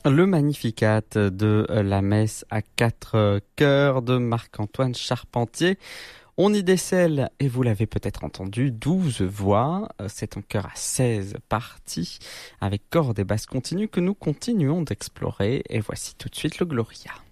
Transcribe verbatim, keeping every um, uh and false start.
Le Magnificat de la messe à quatre chœurs de Marc-Antoine Charpentier. On y décèle, et vous l'avez peut-être entendu, douze voix. C'est un chœur à seize parties, avec cordes et basses continues que nous continuons d'explorer. Et voici tout de suite le Gloria.